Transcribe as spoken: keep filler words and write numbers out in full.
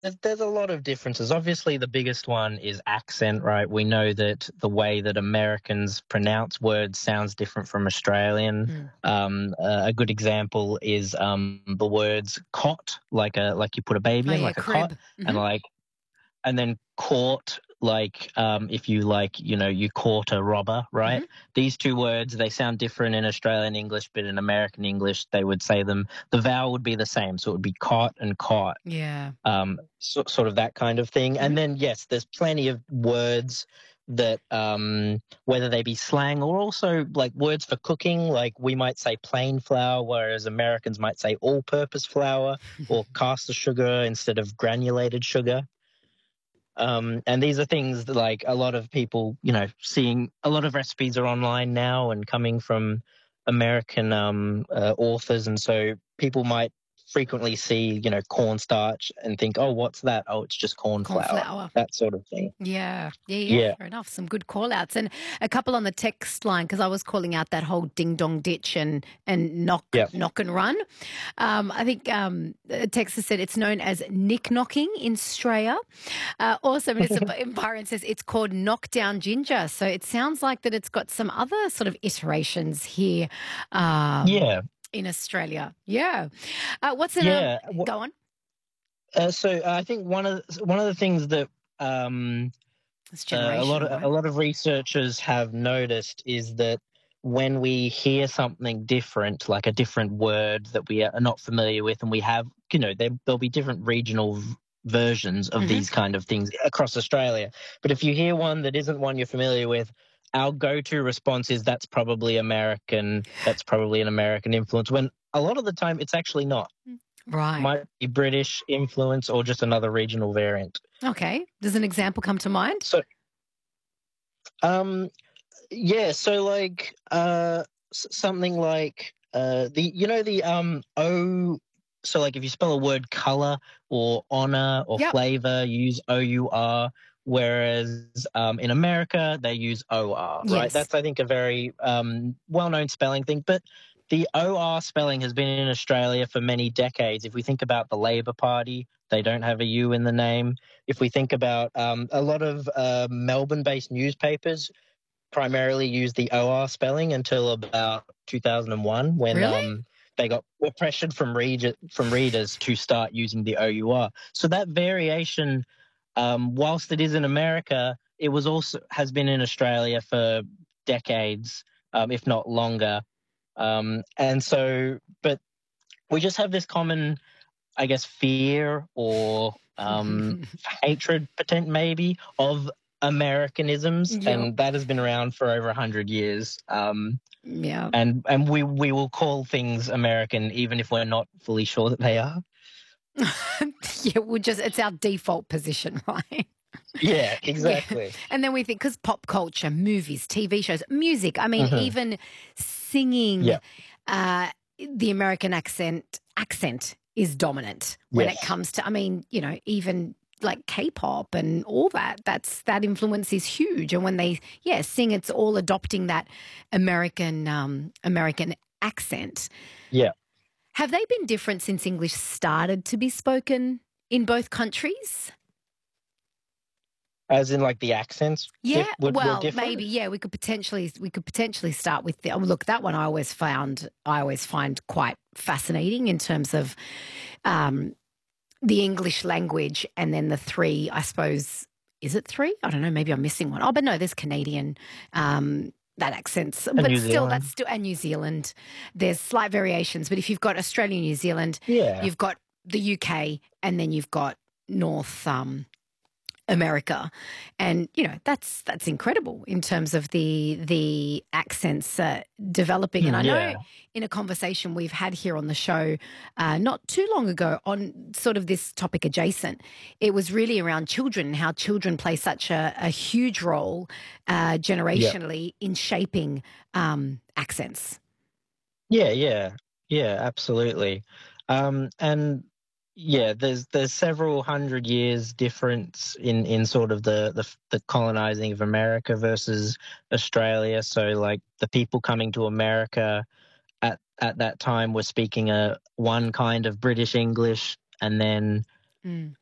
There's, there's a lot of differences. Obviously, the biggest one is accent, right? We know that the way that Americans pronounce words sounds different from Australian. Mm. Um, uh, a good example is um, the words "cot," like a like you put a baby Oh in, yeah, like a cot, crib. and Hmm. like and then caught, like um, if you like, you know, you caught a robber, right? Hmm. These two words, they sound different in Australian English, but in American English, they would say them. The vowel would be the same, so it would be caught and caught, Yeah. um, so, sort of that kind of thing. Hmm. And then yes, there's plenty of words that um, whether they be slang or also like words for cooking, like we might say plain flour, whereas Americans might say all-purpose flour or caster sugar instead of granulated sugar. Um, and these are things that, like, a lot of people, you know, seeing a lot of recipes are online now and coming from American um, uh, authors, and so people might frequently see, you know, cornstarch and think, "Oh, what's that? Oh, it's just corn Corn flour." flour. That sort of thing. Yeah, yeah, yeah, Yeah. fair enough. Some good call outs. And a couple on the text line, because I was calling out that whole ding dong ditch and and knock Yeah. knock and run. Um, I think um, a texter said it's known as nick knocking in Australia. Uh, also, Minister Byron says it's called knockdown ginger. So it sounds like that it's got some other sort of iterations here um, Yeah. in Australia. Yeah. Uh, what's an um? Yeah. Wh- Go on. Uh, so I think one of the, one of the things that um, It's uh, a lot generational, of right? a lot of researchers have noticed is that when we hear something different, like a different word that we are not familiar with, and we have, you know, there, there'll be different regional v- versions of Hmm. these kind of things across Australia. But if you hear one that isn't one you're familiar with, our go-to response is that's probably American. That's probably an American influence. When a lot of the time it's actually not. Right. Might be British influence or just another regional variant. Okay. Does an example come to mind? So, um, yeah, so like uh s- something like uh the you know the um O, so like if you spell a word color or honor or Yep. flavor, you use O U R, whereas um in America they use O R, right? Yes. That's, I think, a very um well-known spelling thing, but the O R spelling has been in Australia for many decades. If we think about the Labor Party, they don't have a U in the name. If we think about um, a lot of uh, Melbourne-based newspapers, primarily used the O R spelling until about two thousand one, when Really? um, they got were pressured from read, from readers to start using the O U R. So that variation, um, whilst it is in America, it was also has been in Australia for decades, um, if not longer. Um, and so, but we just have this common, I guess, fear or um, hatred, potent maybe, of Americanisms, Yep. and that has been around for over a hundred years. Um, Yeah. and and we we will call things American even if we're not fully sure that they are. Yeah, we just it's our default position, right? Yeah, Yeah. exactly. And then we think because pop culture, movies, T V shows, music, I mean, Hmm. even singing, Yeah. uh, the American accent accent is dominant when it Yes. comes to, I mean, you know, even like K-pop and all that, that's that influence is huge. And when they, yeah, sing, it's all adopting that American um, American accent. Yeah. Have they been different since English started to be spoken in both countries? As in, like, the accents Yeah, dif- were, were well, maybe. different. Yeah, we could potentially we could potentially start with the. Oh, look, that one I always found I always find quite fascinating in terms of um, the English language, and then the three. I suppose is it three? I don't know. Maybe I'm missing one. Oh, but no, there's Canadian. Um, that accents, And but New still, that's Zealand. still and New Zealand. There's slight variations, but if you've got Australia, New Zealand, Yeah. you've got the U K, and then you've got North. Um, America, and you know that's that's incredible in terms of the the accents uh, developing. And I know Yeah. in a conversation we've had here on the show uh, not too long ago on sort of this topic adjacent, it was really around children and how children play such a, a huge role uh, Yeah. generationally in shaping um, accents. Yeah, yeah, yeah, absolutely. Um, and yeah, there's there's several hundred years difference in in sort of the the, the colonizing of America versus Australia. So like the people coming to America at at that time were speaking a one kind of British English, and then Mm.